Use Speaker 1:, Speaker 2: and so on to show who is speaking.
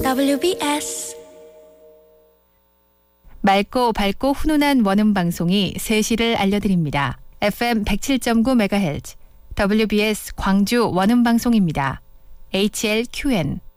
Speaker 1: WBS
Speaker 2: 맑고 밝고 훈훈한 원음 방송이 3시를 알려드립니다. FM 107.9MHz WBS 광주 원음 방송입니다. HLQN